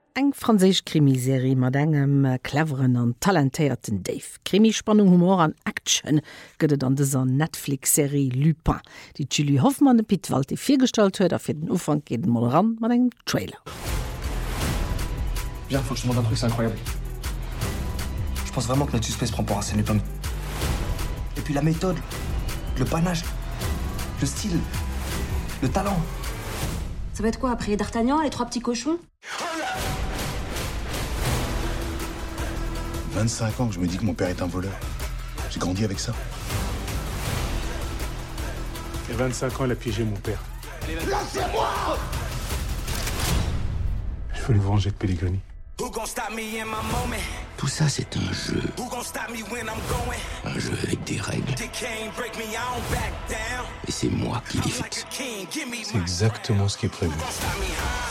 Eng franseich Krimiserie mat engem cleveren an talentéierten Dave. Krimispannung, Humor an Action gëtt an deser Netflix-Serie Lupin, die Julie Hoffmann de Pitwald firstalt huet, a fir den Ufang geht den Moderant mat engem Trailer. Bien, faut que je te montre un truc, c'est incroyable. Je pense vraiment que notre suspect se prend pour Arsène Lupin. Et puis la méthode, le panache, le style, le talent. Ça va être quoi après D'Artagnan, les trois petits cochons? 25 ans que je me dis que mon père est un voleur. J'ai grandi avec ça. Il y a 25 ans, il a piégé mon père. Lâchez-moi! Je veux le venger de Pellegrini. Tout ça, c'est un jeu. Un jeu avec des règles. Et c'est moi qui les fixe. C'est exactement ce qui est prévu.